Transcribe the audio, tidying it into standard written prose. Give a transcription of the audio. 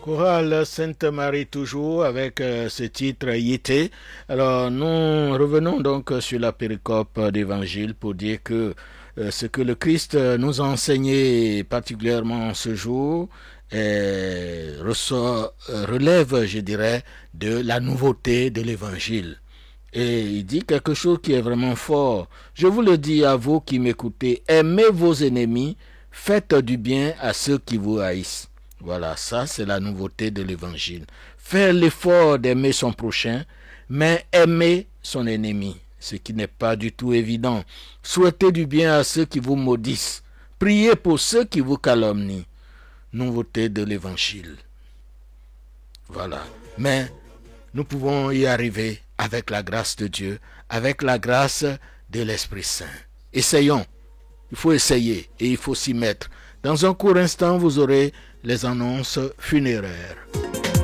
Chorale Sainte Marie toujours avec ce titre Yété. Alors nous revenons donc sur la péricope d'évangile pour dire que ce que le Christ nous a enseigné particulièrement ce jour relève, je dirais, de la nouveauté de l'évangile. Et il dit quelque chose qui est vraiment fort. Je vous le dis à vous qui m'écoutez, aimez vos ennemis, faites du bien à ceux qui vous haïssent. Voilà, ça c'est la nouveauté de l'évangile. Faire l'effort d'aimer son prochain, mais aimer son ennemi, ce qui n'est pas du tout évident. Souhaitez du bien à ceux qui vous maudissent. Priez pour ceux qui vous calomnient. Nouveauté de l'évangile. Voilà. Mais nous pouvons y arriver avec la grâce de Dieu, avec la grâce de l'Esprit Saint. Essayons. Il faut essayer et il faut s'y mettre. Dans un court instant, vous aurez les annonces funéraires.